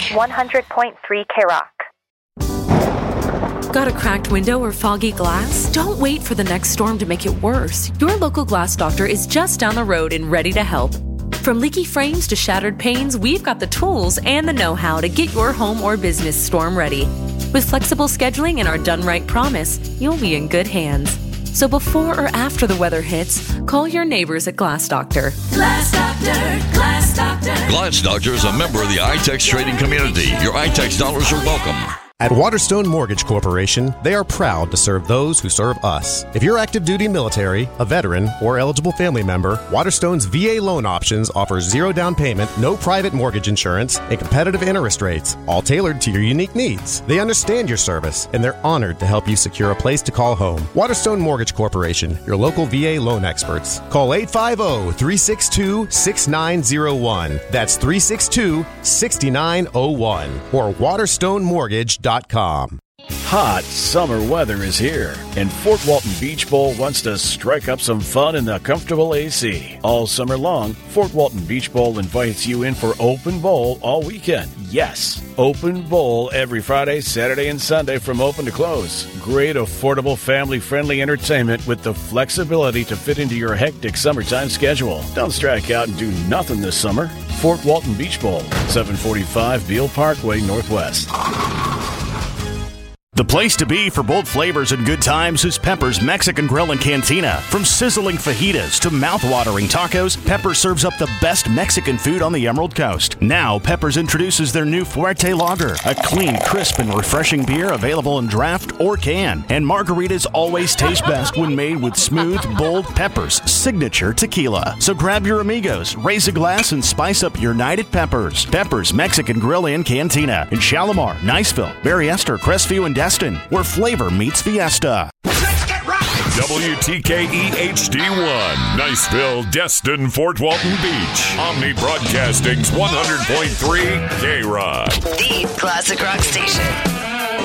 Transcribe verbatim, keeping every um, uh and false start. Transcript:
one hundred point three K-Rock. Got a cracked window or foggy glass? Don't wait for the next storm to make it worse. Your local glass doctor is just down the road and ready to help. From leaky frames to shattered panes, we've got the tools and the know-how to get your home or business storm ready. With flexible scheduling and our done right promise, you'll be in good hands. So before or after the weather hits, call your neighbors at Glass Doctor. Glass Doctor, Glass Doctor. Glass Doctor is a member of the iTex trading community. Your iTex dollars are welcome. At Waterstone Mortgage Corporation, they are proud to serve those who serve us. If you're active duty military, a veteran, or eligible family member, Waterstone's V A loan options offers zero down payment, no private mortgage insurance, and competitive interest rates, all tailored to your unique needs. They understand your service, and they're honored to help you secure a place to call home. Waterstone Mortgage Corporation, your local V A loan experts. Call eight five zero, three six two, six nine zero one. That's three six two, six nine zero one. Or waterstone mortgage dot com. Hot summer weather is here, and Fort Walton Beach Bowl wants to strike up some fun in the comfortable A C. All summer long, Fort Walton Beach Bowl invites you in for open bowl all weekend. Yes, open bowl every Friday, Saturday, and Sunday from open to close. Great, affordable, family-friendly entertainment with the flexibility to fit into your hectic summertime schedule. Don't strike out and do nothing this summer. Fort Walton Beach Bowl, seven forty-five Beale Parkway Northwest. The place to be for bold flavors and good times is Pepper's Mexican Grill and Cantina. From sizzling fajitas to mouth-watering tacos, Pepper's serves up the best Mexican food on the Emerald Coast. Now, Pepper's introduces their new Fuerte Lager, a clean, crisp, and refreshing beer available in draft or can. And margaritas always taste best when made with smooth, bold Pepper's signature tequila. So grab your amigos, raise a glass, and spice up your night at Pepper's. Pepper's Mexican Grill and Cantina in Shalimar, Niceville, Berryester, Crestview, and Destin, where flavor meets fiesta. W T K E H D one, Niceville, Destin, Fort Walton Beach. Omni Broadcasting's one hundred point three K-Rock. The classic rock station.